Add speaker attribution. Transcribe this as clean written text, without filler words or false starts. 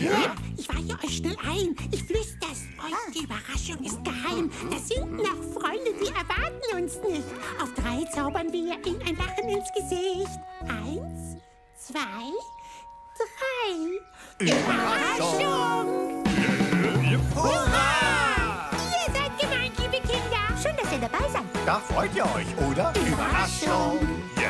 Speaker 1: Ja, ich weihe euch schnell ein. Ich flüster's euch. Die Überraschung ist geheim. Da sind noch Freunde, die erwarten uns nicht. Auf 3 zaubern wir ihnen ein Lachen ins Gesicht. 1, 2, 3. Überraschung! Hurra! Ihr seid gemeint, liebe Kinder.
Speaker 2: Schön, dass ihr dabei seid.
Speaker 3: Da freut ihr euch, oder?
Speaker 1: Überraschung!